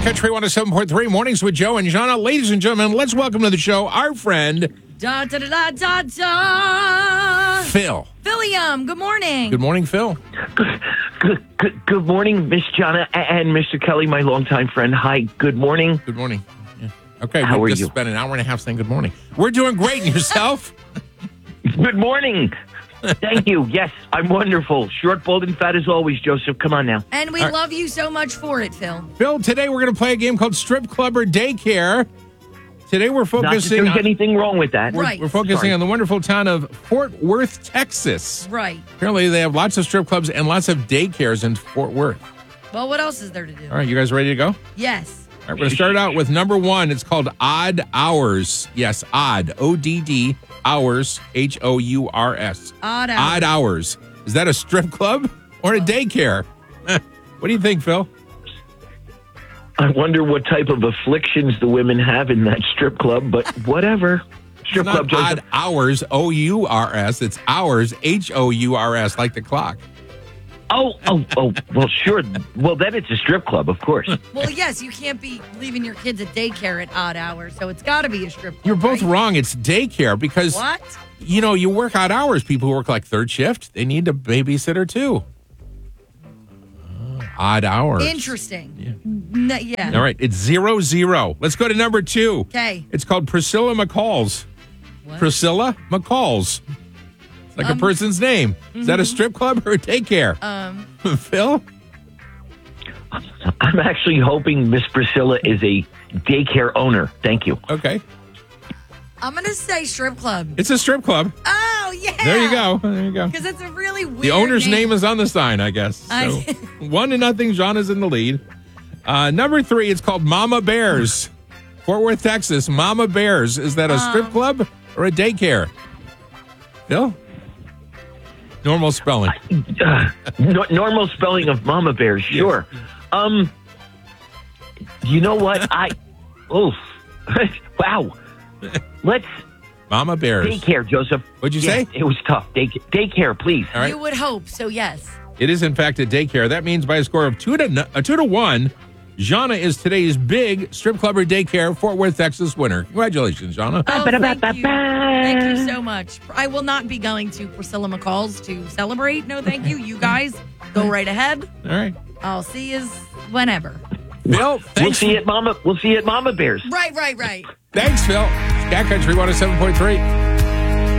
Country 107.3 Mornings with Joe and Jana. Ladies and gentlemen, let's welcome to the show our friend Phil. Philium, good morning. Good morning, Phil. Good morning, Miss Jana and Mr. Kelly, my longtime friend. Hi, good morning. Good morning. Yeah. Okay, How we are just you? spent an hour and a half saying good morning. We're doing great. And yourself? Good morning. Thank you. Yes, I'm wonderful. Short, bold, and fat as always, Joseph. Come on now. And we love you so much for it, Phil. Phil, today we're going to play a game called Strip Club or Daycare. Today we're Not that focusing there's anything wrong with that. Right. We're focusing Sorry. on the wonderful town of Fort Worth, Texas. Right. Apparently, they have lots of strip clubs and lots of daycares in Fort Worth. Well, what else is there to do? All right, you guys ready to go? All Yes. right, we're going to start out with number one. It's called Odd Hours. Yes, Odd, O-D-D, Hours, H-O-U-R-S. Odd hours. Odd Hours. Is that a strip club or a daycare? What do you think, Phil? I wonder what type of afflictions the women have in that strip club, but whatever. Strip It's club, not Joseph. Odd Hours, O-U-R-S. It's Hours, H-O-U-R-S, like the clock. Oh, well, sure. Well, then it's a strip club, of course. Well, yes, you can't be leaving your kids at daycare at odd hours, so it's got to be a strip club. You're both right? wrong. It's daycare because, What? you know, you work odd hours. People who work like third shift, they need a babysitter too. Odd hours. Interesting. Yeah. All right, it's 0-0. Let's go to number two. Okay. It's called Priscilla McCall's. What? Priscilla McCall's. It's like a person's name. Is that a strip club or a daycare? Phil? I'm actually hoping Miss Priscilla is a daycare owner. Thank you. Okay. I'm going to say strip club. It's a strip club. Oh, yeah. There you go. There you go. Because it's a really weird The owner's name is on the sign, I guess. So, I- 1-0, John is in the lead. Number three, it's called Mama Bears. Fort Worth, Texas. Mama Bears. Is that a strip club or a daycare? Phil? Normal spelling. Normal spelling of mama bears, sure. You know what? Wow. Let's Mama Bears. daycare, Joseph. What'd you Yes, say? It was tough. Daycare, please. All right. You would hope, so yes. It is, in fact, a daycare. That means by a score of 2-1, Jana is today's big strip club or daycare Fort Worth, Texas winner. Congratulations, Jana. Oh, thank you. Thank you so much. I will not be going to Priscilla McCall's to celebrate. No, thank you. You guys go right ahead. All right. I'll see you whenever. Phil, We'll thanks. see you at Mama Bears. Right. Thanks, Phil. Cat Country 107.3.